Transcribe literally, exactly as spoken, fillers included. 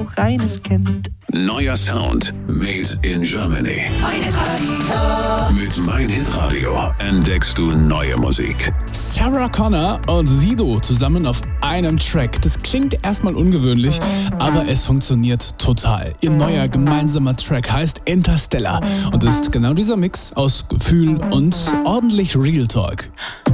auch eines kennt. Neuer Sound made in Germany. Mein Hitradio. Mit Mein Hitradio entdeckst du neue Musik. Sarah Connor und Sido zusammen auf einem Track. Das klingt erstmal ungewöhnlich, aber es funktioniert total. Ihr neuer gemeinsamer Track heißt Interstellar und ist genau dieser Mix aus Gefühl und ordentlich Real Talk.